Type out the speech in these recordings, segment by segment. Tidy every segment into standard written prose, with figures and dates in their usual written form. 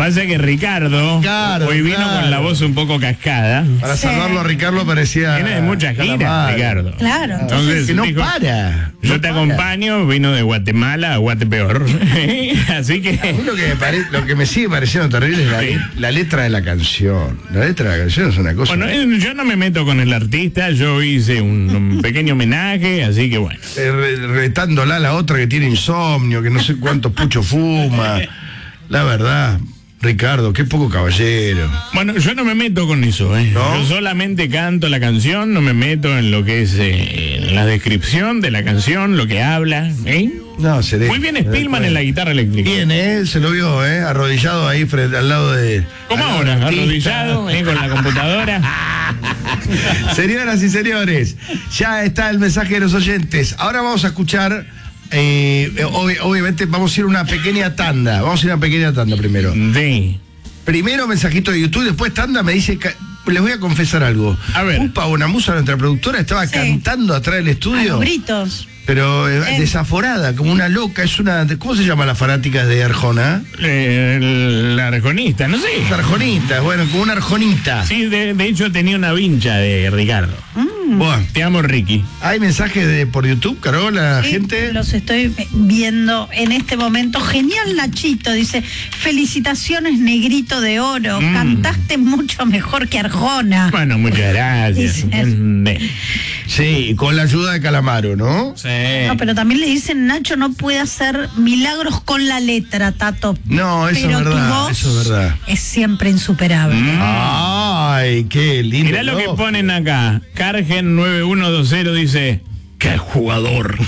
Pasa que Ricardo hoy vino con la voz un poco cascada. Para salvarlo a Ricardo parecía... Tiene mucha gira, Ricardo. Claro. Entonces que no dijo, para. Yo te acompaño, vino de Guatemala a Guatepeor. Así que... A mí lo que me sigue pareciendo terrible es la letra de la canción. La letra de la canción es una cosa... Bueno, yo no me meto con el artista, yo hice un pequeño homenaje, así que bueno. Retándola a la otra que tiene insomnio, que no sé cuántos puchos fuma. La verdad, Ricardo, qué poco caballero. Bueno, yo no me meto con eso, ¿eh? ¿No? Yo solamente canto la canción, no me meto en lo que es la descripción de la canción, lo que habla, ¿eh? No, se deja. Muy bien Spillman en la guitarra eléctrica. Bien, se lo vio, arrodillado ahí frente al lado de... ¿Cómo ahora? Arrodillado, con la computadora. Señoras y señores, ya está el mensaje de los oyentes. Ahora vamos a escuchar, obviamente vamos a ir a una pequeña tanda. Vamos a ir a una pequeña tanda primero. Sí. Primero mensajito de YouTube, después tanda. Me dice, les voy a confesar algo. A ver. Upa Bonamusa, nuestra productora, estaba cantando atrás del A estudio. los gritos. Pero desaforada, como una loca. Es una... ¿Cómo se llama las fanáticas de Arjona? La arjonista, no sé. Arjonita, bueno, como una arjonita. Sí, de hecho tenía una vincha de Ricardo. Bueno, Te amo, Ricky. ¿hay mensajes por YouTube, Carola, Sí, gente? los estoy viendo en este momento. Genial, Nachito, dice, felicitaciones, Negrito de Oro, cantaste mucho mejor que Arjona. Bueno, muchas gracias. Sí, con la ayuda de Calamaro, ¿no? Sí. No, pero también le dicen, Nacho no puede hacer milagros con la letra, Tato. No, eso pero es verdad, tu voz eso es verdad. es siempre insuperable. Ay, qué lindo. Mirá lo que ponen acá. Cargen 9120 dice, ¡qué jugador!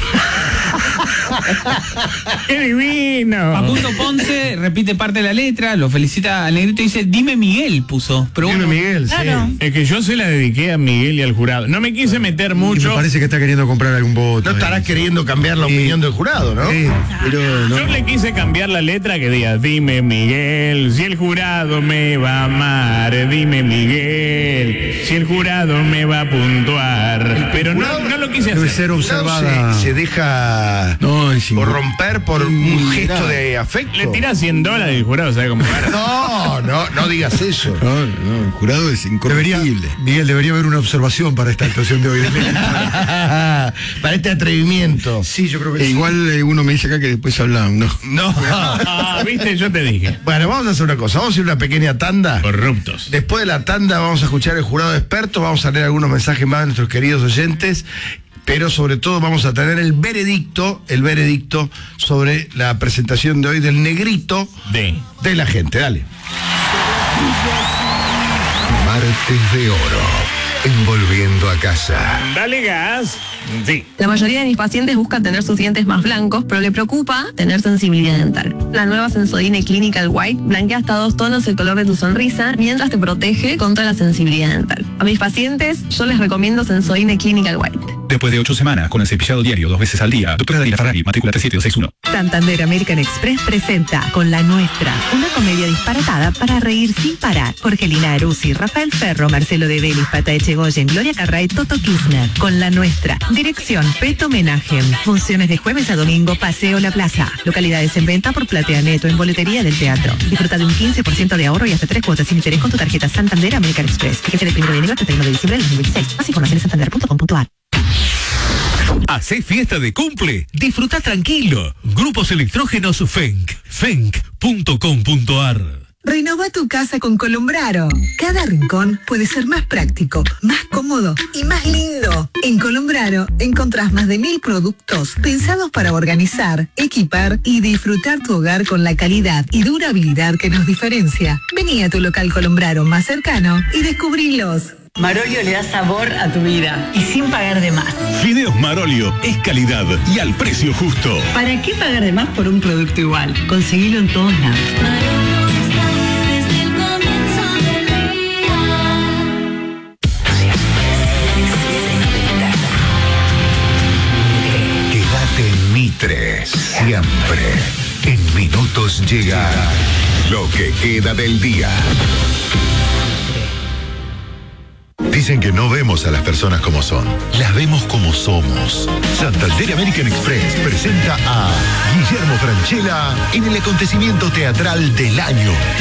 ¡Qué divino! Facundo Ponce repite parte de la letra, lo felicita al Negrito y dice, dime Miguel, puso. Pero Dime, bueno, Miguel, Claro. sí. Es que yo se la dediqué a Miguel y al jurado. No me quise meter mucho. Me parece que está queriendo comprar algún voto. No estarás queriendo cambiar la opinión del jurado, ¿no? Sí, pero no. Yo le quise cambiar la letra que diga, dime Miguel, si el jurado me va a amar, dime Miguel, si el jurado me va a puntuar. Pero no lo quise Debe hacer. ser observada. Se deja No, es corromper por un gesto de afecto. Le tira $100 y el jurado sabe cómo va. No digas eso. No, el jurado es incorruptible. Miguel, debería haber una observación para esta actuación de hoy. Para este atrevimiento. Sí, yo creo que igual uno me dice acá que después habla, ¿no? No. Ah, viste, yo te dije. Bueno, vamos a hacer una cosa. Vamos a ir a una pequeña tanda. Corruptos. Después de la tanda vamos a escuchar el jurado experto. Vamos a leer algunos mensajes más de nuestros queridos oyentes. Pero sobre todo vamos a tener el veredicto sobre la presentación de hoy del Negrito de la gente. Dale. Martes de Oro, envolviendo a casa. Dale gas. Sí. La mayoría de mis pacientes buscan tener sus dientes más blancos, pero le preocupa tener sensibilidad dental. La nueva Sensodyne Clinical White blanquea hasta 2 tonos el color de tu sonrisa, mientras te protege contra la sensibilidad dental. A mis pacientes, yo les recomiendo Sensodyne Clinical White. Después de 8 semanas con el cepillado diario 2 veces al día, doctora Daniela Ferrari, matrícula 37261. Santander American Express presenta Con la Nuestra, una comedia disparatada para reír sin parar. Jorgelina Aruzzi, Rafael Ferro, Marcelo de Vélez, Pata Echegoyen, Gloria Carray, Toto Kirchner. Con la Nuestra. Dirección Peto Homenaje. Funciones de jueves a domingo, Paseo La Plaza. Localidades en venta por Platea Neto en boletería del teatro. Disfruta de un 15% de ahorro y hasta 3 cuotas sin interés con tu tarjeta Santander American Express. Que del 1 de enero al 31 de diciembre del 2026. Más información en santander.com.ar. Hacé fiesta de cumple, disfruta tranquilo. Grupos Electrógenos Fenk, fenk.com.ar. Renova tu casa con Colombraro. Cada rincón puede ser más práctico, más cómodo y más lindo. En Colombraro encontrás más de 1000 productos pensados para organizar, equipar y disfrutar tu hogar con la calidad y durabilidad que nos diferencia. Vení a tu local Colombraro más cercano y descubrilos. Marolio le da sabor a tu vida y sin pagar de más. Fideos Marolio es calidad y al precio justo. ¿Para qué pagar de más por un producto igual? Conseguilo en todos lados. Quédate en Mitre, siempre. En minutos llega lo que queda del día. Dicen que no vemos a las personas como son, las vemos como somos. Santander American Express presenta a Guillermo Francella en el acontecimiento teatral del año.